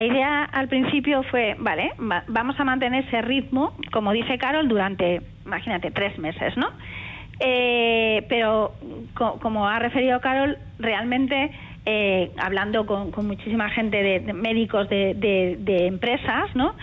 La idea al principio fue, vale, vamos a mantener ese ritmo, como dice Carol, durante, imagínate, 3 meses, ¿no? Pero como ha referido Carol, realmente hablando con muchísima gente de médicos de empresas, ¿no?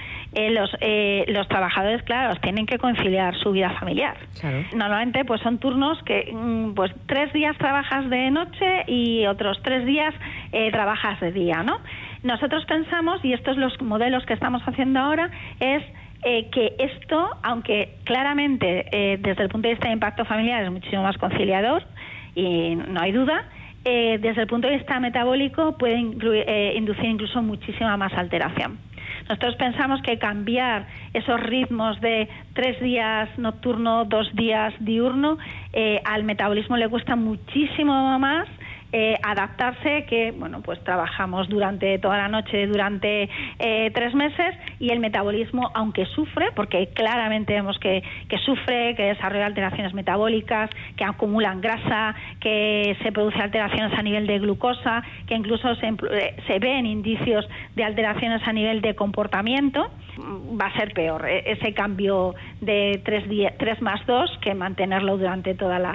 Los trabajadores, claro, tienen que conciliar su vida familiar. Claro. Normalmente pues son turnos que pues 3 días trabajas de noche y otros 3 días trabajas de día, ¿no? Nosotros pensamos, y estos los modelos que estamos haciendo ahora, es que esto, aunque claramente desde el punto de vista de impacto familiar es muchísimo más conciliador, y no hay duda, desde el punto de vista metabólico puede inducir incluso muchísima más alteración. Nosotros pensamos que cambiar esos ritmos de 3 días nocturno, 2 días diurno, al metabolismo le cuesta muchísimo más adaptarse, que bueno, pues trabajamos durante toda la noche durante 3 meses, y el metabolismo, aunque sufre, porque claramente vemos que sufre, que desarrolla alteraciones metabólicas, que acumulan grasa, que se producen alteraciones a nivel de glucosa, que incluso se ven indicios de alteraciones a nivel de comportamiento, va a ser peor ese cambio de 3 más 2 que mantenerlo durante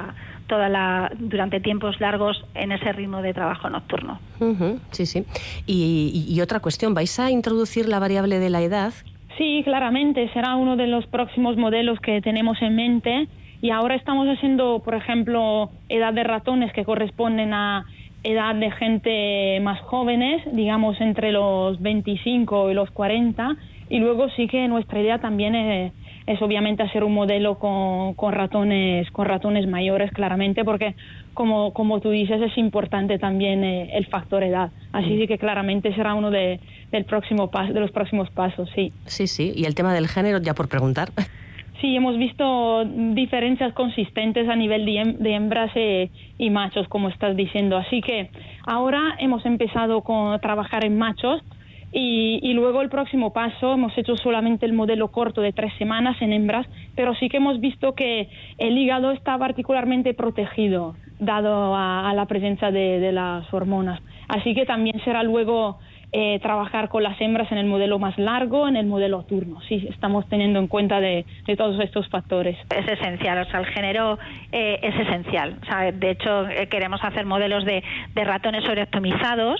durante tiempos largos en ese ritmo de trabajo nocturno. Sí, sí. Y otra cuestión, ¿vais a introducir la variable de la edad? Sí, claramente, será uno de los próximos modelos que tenemos en mente, y ahora estamos haciendo, por ejemplo, edad de ratones que corresponden a edad de gente más jóvenes, digamos entre los 25 y los 40, y luego sí que nuestra idea también es obviamente hacer un modelo con ratones mayores, claramente, porque como tú dices, es importante también el factor edad. Así sí que claramente será uno de los próximos pasos, sí. Sí, sí. Y el tema del género, ya por preguntar. Sí, hemos visto diferencias consistentes a nivel de hembras y machos, como estás diciendo. Así que ahora hemos empezado a trabajar en machos, y luego el próximo paso hemos hecho solamente el modelo corto de 3 semanas en hembras, pero sí que hemos visto que el hígado está particularmente protegido dado a la presencia de las hormonas. Así que también será luego trabajar con las hembras en el modelo más largo, en el modelo turno. Sí, estamos teniendo en cuenta de todos estos factores. Es esencial, o sea, el género es esencial. O sea, de hecho, queremos hacer modelos de ratones sobreoptimizados,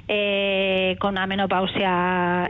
con una menopausia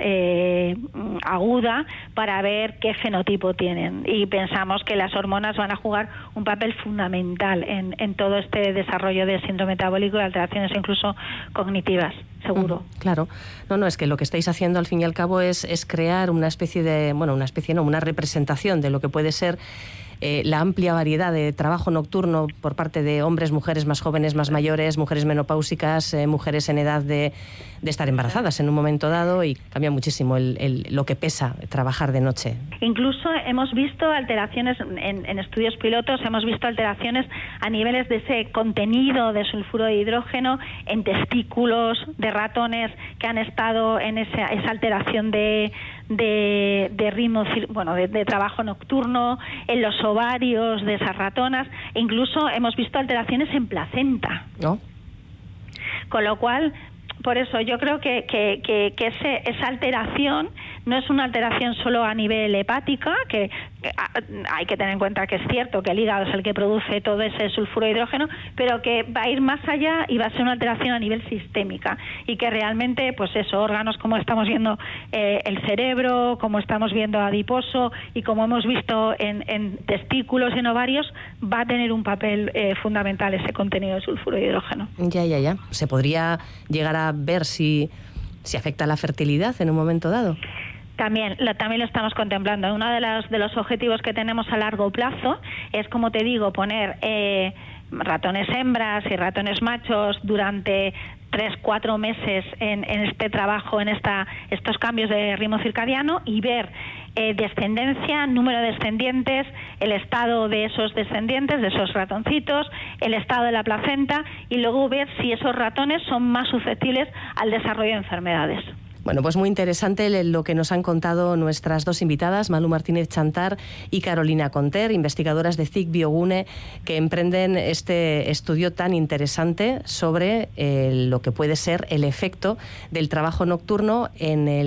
aguda, para ver qué fenotipo tienen, y pensamos que las hormonas van a jugar un papel fundamental en todo este desarrollo de síndrome metabólico y alteraciones incluso cognitivas, seguro. Claro. No, es que lo que estáis haciendo al fin y al cabo es crear una representación de lo que puede ser la amplia variedad de trabajo nocturno por parte de hombres, mujeres más jóvenes, más mayores, mujeres menopáusicas, mujeres en edad de estar embarazadas en un momento dado, y cambia muchísimo lo que pesa trabajar de noche. Incluso hemos visto alteraciones en estudios pilotos, hemos visto alteraciones a niveles de ese contenido de sulfuro de hidrógeno en testículos de ratones que han estado en esa alteración de ritmo, bueno, de trabajo nocturno, en los ovarios de esas ratonas, e incluso hemos visto alteraciones en placenta. ¿No? Con lo cual, por eso yo creo que esa alteración no es una alteración solo a nivel hepática, que hay que tener en cuenta que es cierto que el hígado es el que produce todo ese sulfuro de hidrógeno, pero que va a ir más allá y va a ser una alteración a nivel sistémica, y que realmente, pues eso, órganos como estamos viendo el cerebro, como estamos viendo adiposo, y como hemos visto en testículos y en ovarios, va a tener un papel fundamental ese contenido de sulfuro de hidrógeno. Ya. ¿Se podría llegar a ver si afecta la fertilidad en un momento dado? También lo estamos contemplando. Uno de los objetivos que tenemos a largo plazo es, como te digo, poner ratones hembras y ratones machos durante 3-4 meses en este trabajo, en estos cambios de ritmo circadiano, y ver descendencia, número de descendientes, el estado de esos descendientes, de esos ratoncitos, el estado de la placenta, y luego ver si esos ratones son más susceptibles al desarrollo de enfermedades. Bueno, pues muy interesante lo que nos han contado nuestras dos invitadas, Malu Martínez Chantar y Carolina Conter, investigadoras de CIC Biogune, que emprenden este estudio tan interesante sobre lo que puede ser el efecto del trabajo nocturno en el